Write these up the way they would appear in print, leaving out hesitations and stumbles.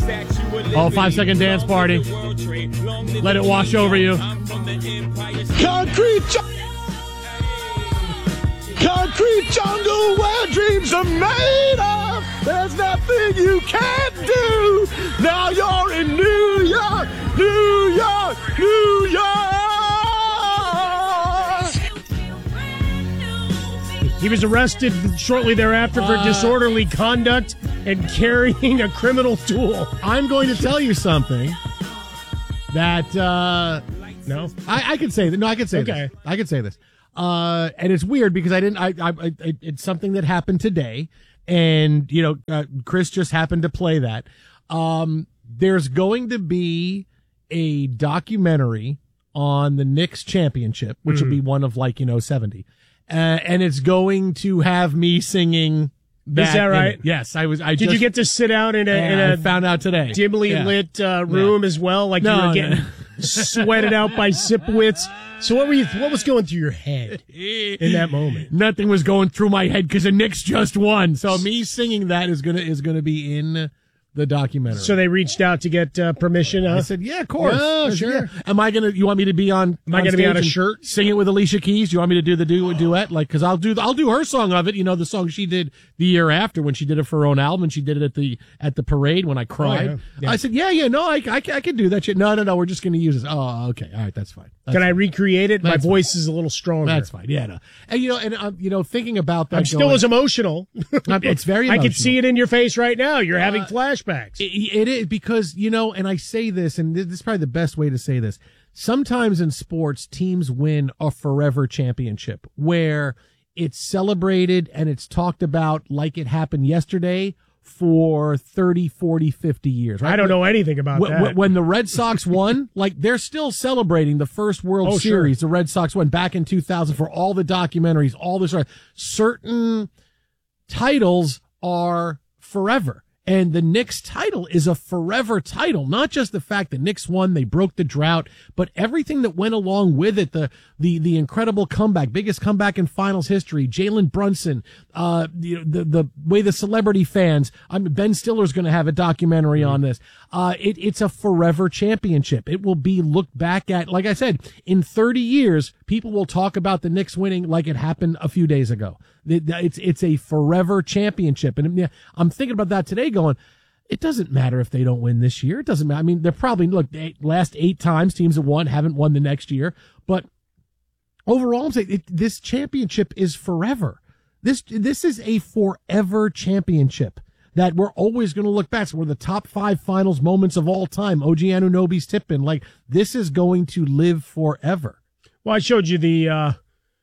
Oh, 5-second dance party. Let it wash over you. Concrete jungle where dreams are made of. There's nothing you can't do. Now you're in New York, New York, New York. He was arrested shortly thereafter for disorderly conduct and carrying a criminal tool. I'm going to tell you something that No, I can say that. No, I can say Okay. this. I can say this. And it's weird because it's something that happened today, and Chris just happened to play that. There's going to be a documentary on the Knicks championship, which will be one of 70, and it's going to have me singing. Is that right? Yes, I was. Did you get to sit out in I a found out today. dimly lit room as well? Like you were getting sweated out by Sipowicz. So what was going through your head in that moment? Nothing was going through my head because the Knicks just won. So me singing that is gonna be in the documentary. So they reached out to get permission. Huh? I said, yeah, of course. Oh, sure. Yeah. You want me to be on? Am I going to be on a shirt? Sing it with Alicia Keys? You want me to do the duet? Cause I'll do her song of it. The song she did the year after when she did it for her own album. And she did it at the parade when I cried. Oh, yeah. I said, no, I can do that shit. No, we're just going to use this. Oh, okay. All right. That's fine. Can I recreate it? My voice is a little stronger. That's fine. Yeah. No. And thinking about that. I'm still as emotional. It's very emotional. I can see it in your face right now. You're having flashbacks. It is because, and I say this, and this is probably the best way to say this. Sometimes in sports, teams win a forever championship where it's celebrated and it's talked about like it happened yesterday for 30, 40, 50 years. Right? I don't know anything about that. When the Red Sox won, they're still celebrating the first World Series. Sure. The Red Sox won back in 2000 for all the documentaries, all this. Certain titles are forever. And the Knicks title is a forever title, not just the fact that Knicks won, they broke the drought, but everything that went along with it, the incredible comeback, biggest comeback in finals history, Jalen Brunson, the way the celebrity fans, Ben Stiller's going to have a documentary on this. It's a forever championship. It will be looked back at, like I said, in 30 years, people will talk about the Knicks winning like it happened a few days ago. It's a forever championship. And I'm thinking about that today going, it doesn't matter if they don't win this year. It doesn't matter. I mean, they're probably, last 8 times teams have won, haven't won the next year. But overall, I'm saying this championship is forever. This is a forever championship that we're always going to look back. So we're the top 5 finals moments of all time. OG Anunoby's tip-in. This is going to live forever. Well, I showed you the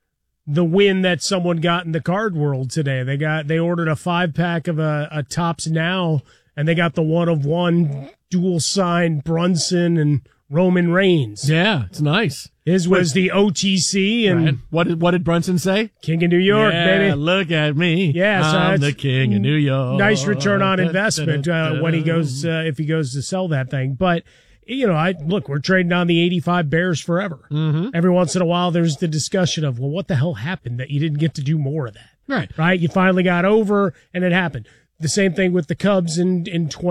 win that someone got in the card world today. They ordered a 5-pack of a Topps Now, and they got the 1-of-1 dual sign Brunson and Roman Reigns. Yeah, it's nice. His was the OTC, and right. What did Brunson say? King of New York, baby. Look at me. Yeah, so I'm the king of New York. Nice return on investment when he goes if he goes to sell that thing, but. We're trading on the 85 Bears forever. Mm-hmm. Every once in a while, there's the discussion of, what the hell happened that you didn't get to do more of that? Right? You finally got over, and it happened. The same thing with the Cubs in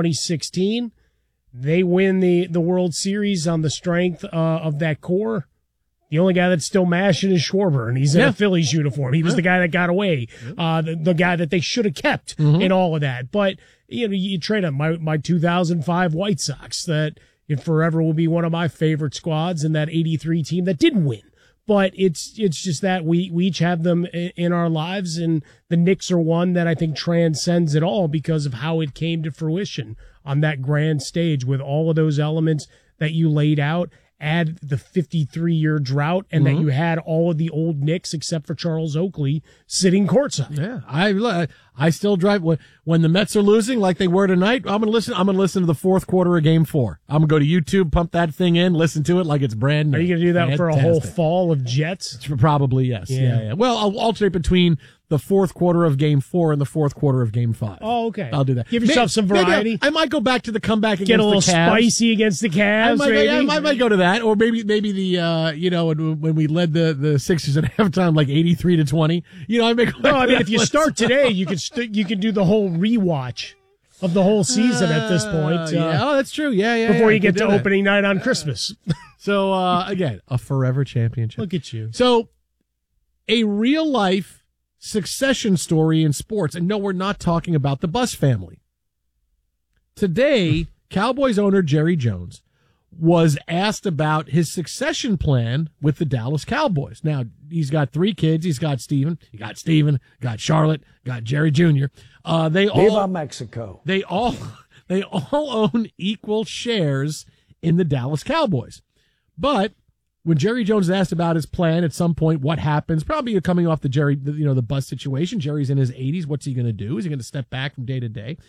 2016. They win the World Series on the strength of that core. The only guy that's still mashing is Schwarber, and he's in a Phillies uniform. He was the guy that got away, the guy that they should have kept in all of that. But, you trade him. My 2005 White Sox that – it forever will be one of my favorite squads in that 83 team that didn't win. But it's just that we each have them in our lives, and the Knicks are one that I think transcends it all because of how it came to fruition on that grand stage with all of those elements that you laid out. Add the 53-year drought, and that you had all of the old Knicks except for Charles Oakley sitting courtside. Yeah, I still drive when the Mets are losing like they were tonight. I'm gonna listen to the fourth quarter of Game 4. I'm gonna go to YouTube, pump that thing in, listen to it like it's brand new. Are you gonna do that for a whole fall of Jets? Probably yes. Yeah. Well, I'll alternate between the fourth quarter of Game 4 and the fourth quarter of Game 5. Oh, okay. I'll do that. Give yourself some variety. I might go back to the comeback against the Cavs. Get a little spicy against the Cavs. I might go to that, or maybe the when we led the Sixers at halftime 83-20. I mean, if you start today, you can do the whole rewatch. of the whole season at this point. Oh, that's true. Yeah. Before you get to opening night on Christmas. So, again, a forever championship. Look at you. So, a real-life succession story in sports. And no, we're not talking about the Buss family. Today, Cowboys owner Jerry Jones was asked about his succession plan with the Dallas Cowboys. Now, he's got 3 kids. He's got Steven, got Charlotte, got Jerry Jr. Viva Mexico. They all own equal shares in the Dallas Cowboys. But when Jerry Jones asked about his plan at some point, what happens? Probably coming off the Buss situation. Jerry's in his 80s. What's he going to do? Is he going to step back from day to day?